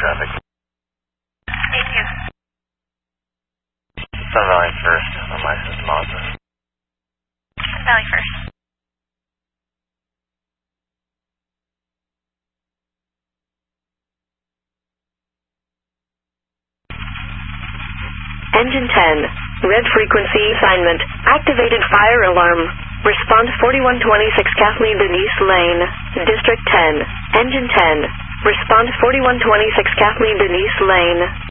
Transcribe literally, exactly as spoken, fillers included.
traffic. Thank you. Sun Valley first on my system also. Sun Valley first. Engine ten, red frequency assignment, activated fire alarm. Respond forty-one twenty-six Kathleen Denise Lane, District ten. Engine ten, respond forty-one twenty-six Kathleen Denise Lane.